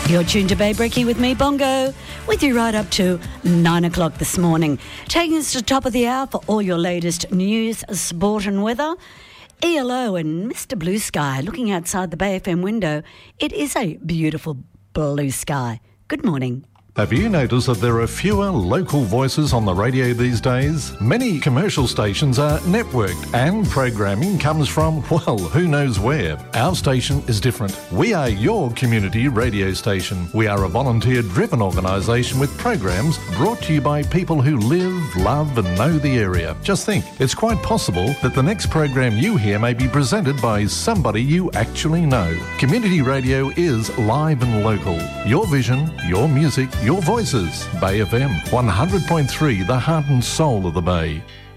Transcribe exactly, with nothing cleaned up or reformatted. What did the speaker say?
You're tuned to Bay Brekkie with me, Bongo, with you right up to nine o'clock this morning. Taking us to the top of the hour for all your latest news, sport and weather. E L O and Mister Blue Sky. Looking outside the Bay F M window, it is a beautiful blue sky. Good morning. Have you noticed that there are fewer local voices on the radio these days? Many commercial stations are networked and programming comes from, well, who knows where. Our station is different. We are your community radio station. We are a volunteer-driven organisation with programs brought to you by people who live, love and know the area. Just think, it's quite possible that the next program you hear may be presented by somebody you actually know. Community radio is live and local. Your vision, your music, your voices. Bay F M, one hundred point three, the heart and soul of the Bay.